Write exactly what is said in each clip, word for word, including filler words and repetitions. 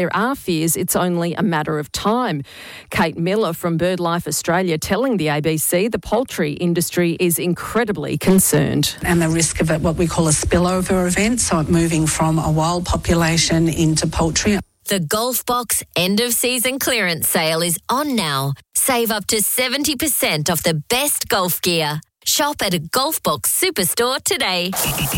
There are fears it's only a matter of time. Kate Miller from BirdLife Australia telling the A B C the poultry industry is incredibly concerned. And the risk of it, what we call a spillover event, so it moving from a wild population into poultry. The Golf Box end of season clearance sale is on now. Save up to seventy percent off the best golf gear. Shop at a Golf Box Superstore today.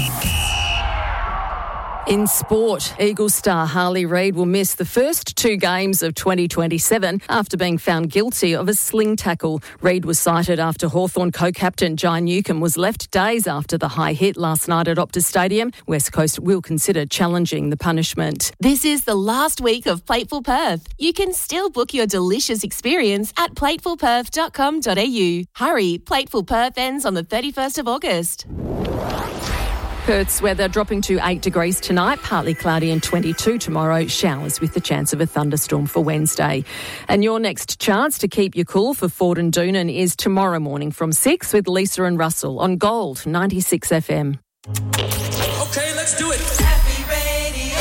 In sport, Eagles star Harley Reid will miss the first two games of twenty twenty-seven after being found guilty of a sling tackle. Reid was cited after Hawthorn co-captain Jai Newcombe was left days after the high hit last night at Optus Stadium. West Coast will consider challenging the punishment. This is the last week of Plateful Perth. You can still book your delicious experience at plateful perth dot com dot a u. Hurry, Plateful Perth ends on the thirty-first of August. Perth's weather dropping to eight degrees tonight, partly cloudy and twenty-two tomorrow, showers with the chance of a thunderstorm for Wednesday. And your next chance to keep you cool for Ford and Doonan is tomorrow morning from six with Lisa and Russell on Gold ninety-six F M. Okay, let's do it. Happy Radio.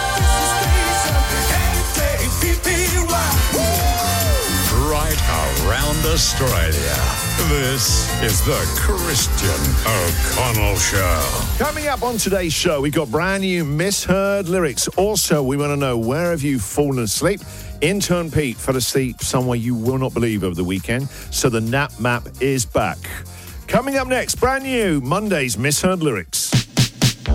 Right around Australia. This is the Christian O'Connell Show. Coming up on today's show, we've got brand new misheard lyrics. Also, we want to know, where have you fallen asleep? Intern Pete fell asleep somewhere you will not believe over the weekend. So the Nap Map is back. Coming up next, brand new Monday's misheard lyrics.